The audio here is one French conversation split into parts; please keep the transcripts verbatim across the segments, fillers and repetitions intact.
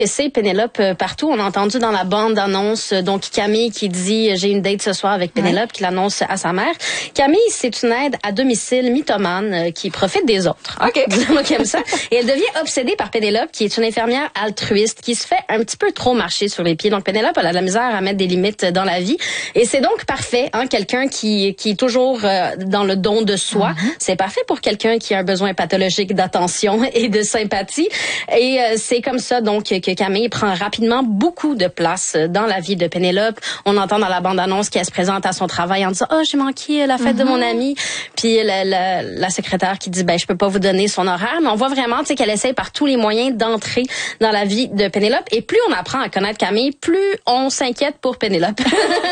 C'est Pénélope euh, partout. On a entendu dans la bande-annonce euh, donc Camille qui dit « J'ai une date ce soir avec Pénélope ouais. » qui l'annonce à sa mère. Camille, c'est une aide à domicile mythomane euh, qui profite des autres. OK. Disons comme ça. Et elle devient obsédée par Pénélope qui est une infirmière altruiste qui se fait un petit peu trop marcher sur les pieds. Donc Pénélope, elle a de la misère à mettre des limites dans la vie. Et c'est donc parfait, hein, quelqu'un qui, qui est toujours euh, dans le don de soi. Mm-hmm. C'est parfait pour quelqu'un qui a un besoin pathologique d'attention et de sympathie. Et euh, c'est comme ça donc que Camille prend rapidement beaucoup de place dans la vie de Pénélope. On entend dans la bande-annonce qu'elle se présente à son travail en disant « Oh, j'ai manqué la fête mm-hmm. de mon ami. » Puis la, la, la secrétaire qui dit « Ben, je peux pas vous donner son horaire. » Mais on voit vraiment, tu sais, qu'elle essaie par tous les moyens d'entrer dans la vie de Pénélope. Et plus on apprend à connaître Camille, plus on s'inquiète pour Pénélope.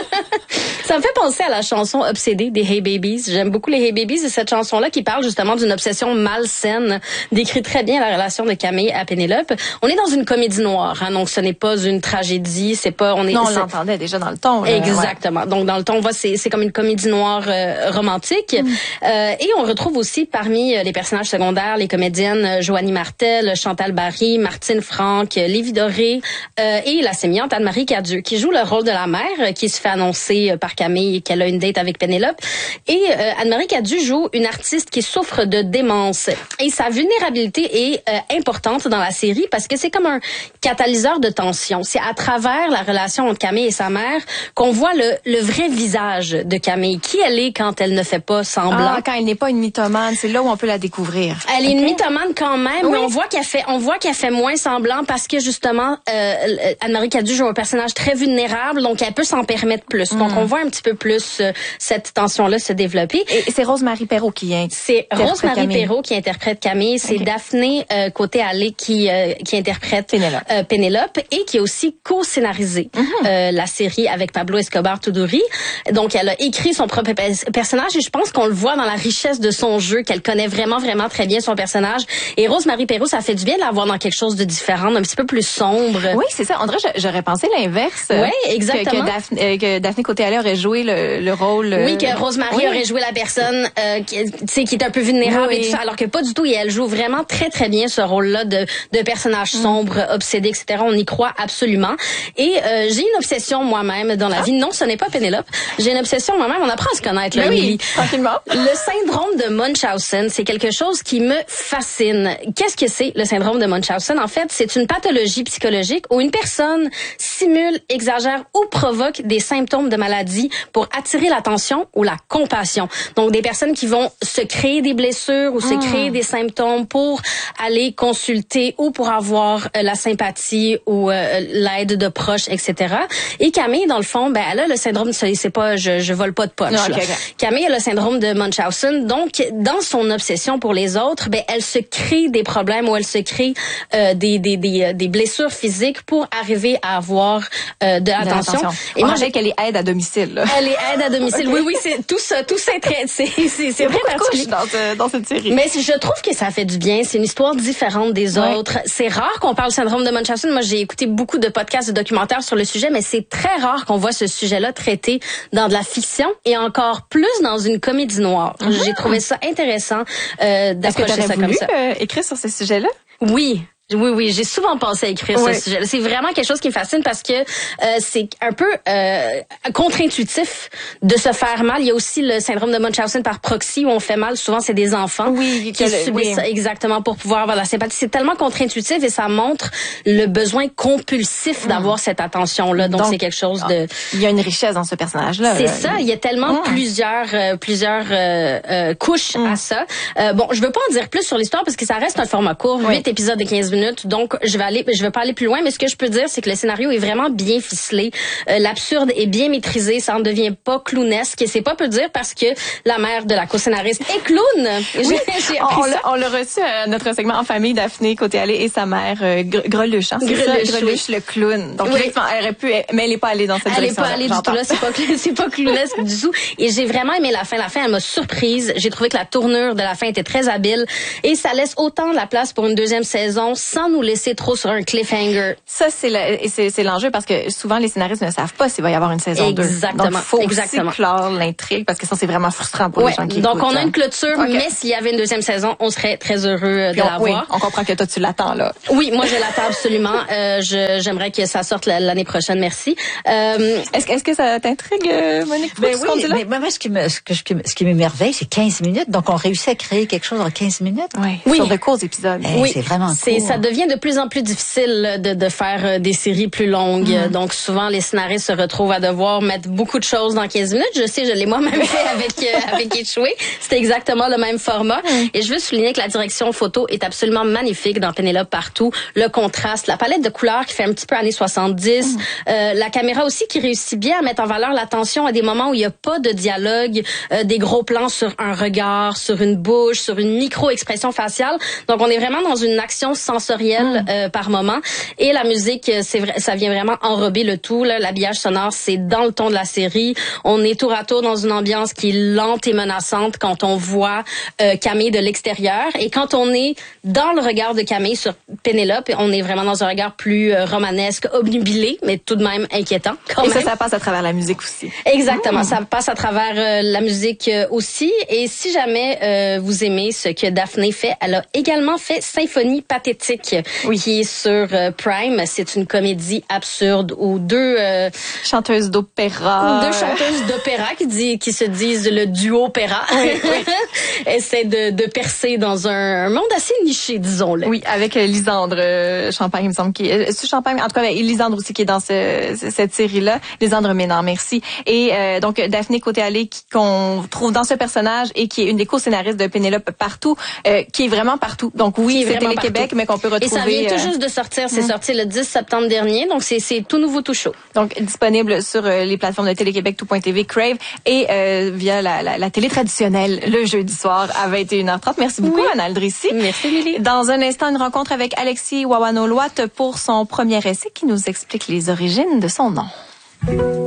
Ça me fait penser à la chanson Obsédée des Hey Babies. J'aime beaucoup les Hey Babies et cette chanson-là qui parle justement d'une obsession malsaine décrit très bien la relation de Camille à Pénélope. On est dans une comédie noire, hein, donc ce n'est pas une tragédie, c'est pas on est Non, on l'entendait déjà dans le ton. Là, exactement. Ouais. Donc dans le ton, on voit c'est c'est comme une comédie noire euh, romantique. Mm. Euh, et on retrouve aussi parmi les personnages secondaires les comédiennes Joanie Martel, Chantal Barry, Martine Franck, Lévi Doré euh, et la sémillante Anne-Marie Cadieux qui joue le rôle de la mère qui se fait annoncer par Camille qu'elle a une date avec Pénélope. Et euh, Anne-Marie Cadieux joue une artiste qui souffre de démence. Et sa vulnérabilité est euh, importante dans la série parce que c'est comme un catalyseur de tension. C'est à travers la relation entre Camille et sa mère qu'on voit le, le vrai visage de Camille. Qui elle est quand elle ne fait pas semblant. Ah, quand elle n'est pas une mythomane, c'est là où on peut la découvrir. Elle okay. est une mythomane quand même, oui. mais on voit qu'elle fait, on voit qu'elle fait moins semblant parce que justement, euh, Anne-Marie Cadieux joue un personnage très vulnérable, donc elle peut s'en permettre plus. Mm. Donc on voit un petit peu plus euh, cette tension-là se développer. Et c'est Rose-Marie Perrault qui est. C'est Rose-Marie Perrault qui interprète Camille. C'est okay. Daphné euh, Côté-Allé qui euh, qui interprète Pénélope. Euh, Pénélope et qui a aussi co-scénarisé mm-hmm. euh, la série avec Pablo Escobar Tuduri. Donc elle a écrit son propre pe- personnage et je pense qu'on le voit dans la richesse de son jeu, qu'elle connaît vraiment vraiment très bien son personnage. Et Rose-Marie Perrault, ça fait du bien de la voir dans quelque chose de différent, un petit peu plus sombre. Oui, c'est ça. André, j'aurais pensé l'inverse. Oui, exactement. Que, que Daphné, euh, que Daphné Côté-Allé aurait joué le, le rôle. Euh... Oui, que Rose-Marie oui. aurait joué la personne euh, qui, tu sais, qui est un peu vulnérable oui. et tout ça, alors que pas du tout. Et elle joue vraiment très très bien ce rôle-là de, de personnage mm. sombre, obsédé, et cetera. On y croit absolument. Et euh, j'ai une obsession moi-même dans la ah. vie. Non, ce n'est pas Pénélope. J'ai une obsession moi-même. On apprend à se connaître, là, oui, tranquillement. Le syndrome de Munchausen, c'est quelque chose qui me fascine. Qu'est-ce que c'est le syndrome de Munchausen? En fait, c'est une pathologie psychologique où une personne simule, exagère ou provoque des symptômes de maladie pour attirer l'attention ou la compassion. Donc, des personnes qui vont se créer des blessures ou se mmh. créer des symptômes pour aller consulter ou pour avoir euh, la sympathie ou euh, l'aide de proches, et cetera. Et Camille, dans le fond, ben, elle a le syndrome, c'est pas, je, je vole pas de punch. Non, okay, okay. Camille a le syndrome de Munchausen. Donc, dans son obsession pour les autres, ben, elle se crée des problèmes ou elle se crée euh, des, des, des, des blessures physiques pour arriver à avoir euh, de l'attention. Et moi, j'ai qu'elle est aide à domicile. Là. Elle est aide à domicile. Okay. Oui, oui, c'est tout ça, tout ça, très, c'est, c'est, c'est très particulier dans, ce, dans cette série. Mais je trouve que ça fait du bien. C'est une histoire différente des ouais. autres. C'est rare qu'on parle du syndrome de Munchausen. Moi, j'ai écouté beaucoup de podcasts, de documentaires sur le sujet, mais c'est très rare qu'on voit ce sujet-là traité dans de la fiction et encore plus dans une comédie noire. Mm-hmm. J'ai trouvé ça intéressant euh, d'approcher ça comme ça. Euh, écrire sur ce sujet-là? Oui. Oui, oui, j'ai souvent pensé à écrire oui. ce sujet. C'est vraiment quelque chose qui me fascine parce que euh, c'est un peu euh, contre-intuitif de se faire mal. Il y a aussi le syndrome de Munchausen par proxy où on fait mal. Souvent, c'est des enfants oui, qui le, subissent oui. ça exactement pour pouvoir avoir la sympathie. C'est tellement contre-intuitif et ça montre le besoin compulsif mmh. d'avoir cette attention-là. Donc, Donc, c'est quelque chose de... Il y a une richesse dans ce personnage-là. C'est là. ça. Il y a tellement mmh. plusieurs euh, plusieurs euh, euh, couches mmh. à ça. Euh, bon, je veux pas en dire plus sur l'histoire parce que ça reste un format court, oui. huit épisodes de quinze minutes. Donc, je vais aller, je vais pas aller plus loin, mais ce que je peux dire, c'est que le scénario est vraiment bien ficelé. Euh, l'absurde est bien maîtrisé. Ça ne devient pas clownesque. Et c'est pas peu dire parce que la mère de la co-scénariste est clown. Oui. J'ai, j'ai on, on l'a reçu à notre segment en famille, Daphné Côté-Allé et sa mère, euh, Greluche. Hein, c'est Greluche, ça, Greluche oui. le clown. Donc, oui. elle aurait pu, mais elle n'est pas allée dans cette elle direction. Elle n'est pas allée du tout là. C'est pas, c'est pas clownesque du tout. Et j'ai vraiment aimé la fin. La fin, elle m'a surprise. J'ai trouvé que la tournure de la fin était très habile. Et ça laisse autant de la place pour une deuxième saison sans nous laisser trop sur un cliffhanger. Ça, c'est le, et c'est, c'est l'enjeu parce que souvent, les scénaristes ne savent pas s'il va y avoir une saison deux. Exactement. Donc, il faut Exactement. aussi clore l'intrigue parce que ça, c'est vraiment frustrant pour ouais. les gens qui Donc, écoutent. on a une clôture, okay. mais s'il y avait une deuxième saison, on serait très heureux de on, la oui, voir. On comprend que toi, tu l'attends, là. Oui, moi, je l'attends absolument. Euh, je, j'aimerais que ça sorte l'année prochaine. Merci. Euh, est-ce, est-ce que ça t'intrigue, Monique? Ben oui, mais, mais moi, ce qui me, ce que, ce qui m'émerveille, c'est quinze minutes. Donc, on réussit à créer quelque chose en quinze minutes. Oui. Oui. Sur de courts épisodes. Eh, oui. C'est vraiment c'est, court. Ça devient de plus en plus difficile de, de faire des séries plus longues. Mm. Donc, souvent, les scénaristes se retrouvent à devoir mettre beaucoup de choses dans quinze minutes. Je sais, je l'ai moi-même fait avec, euh, avec Échoué. C'était exactement le même format. Mm. Et je veux souligner que la direction photo est absolument magnifique dans Pénélope Partout. Le contraste, la palette de couleurs qui fait un petit peu années soixante-dix. Mm. Euh, la caméra aussi qui réussit bien à mettre en valeur l'attention à des moments où il n'y a pas de dialogue, euh, des gros plans sur un regard, sur une bouche, sur une micro-expression faciale. Donc, on est vraiment dans une action sensorielle mm. euh, par moment. Et la musique, c'est vrai, ça vient vraiment enrober le tout. Là. L'habillage sonore, c'est dans le ton de la série. On est tour à tour dans une ambiance qui est lente et menaçante quand on voit euh, Camille de l'extérieur. Et quand on est dans le regard de Camille sur Pénélope, on est vraiment dans un regard plus euh, romanesque, obnubilé, mais tout de même inquiétant. Quand et même. ça, ça passe à travers la musique aussi. Exactement, mmh. ça passe à travers euh, la musique euh, aussi. Et si jamais euh, vous aimez ce que Daphné fait, elle a également fait Symphonie pathétique, oui. qui est sur euh, Prime. C'est une comédie absurde où deux euh, chanteuses d'opéra, deux chanteuses d'opéra qui dit qui se disent le duo opéra, oui, oui. essaient de, de percer dans un, un monde assez niché, disons-le. Oui, avec Lisandre euh, Champagne, il me semble, qui est euh, Champagne. En tout cas, avec Lisandre aussi qui est dans ce, cette série-là. Lisandre Ménard, merci. Et euh, donc Daphné Côté-Allé qu'on trouve dans ce personnage et qui est une des co-scénaristes de Pénélope Partout, euh, qui est vraiment partout. Donc oui, c'est Télé-Québec, mais qu'on peut retrouver. Et ça vient tout juste de sortir. C'est mmh. sorti le dix septembre dernier. Donc c'est c'est tout nouveau, tout chaud. Donc disponible sur euh, les plateformes de Télé-Québec, tout point T V, Crave et euh, via la, la, la télé traditionnelle le jeudi soir à vingt et une heures trente. Merci beaucoup, oui. Anna Aldrissi. Merci, Lily. Dans un instant, une rencontre avec Alexis Wawano-Loite pour son premier essai qui nous explique les origines de son nom.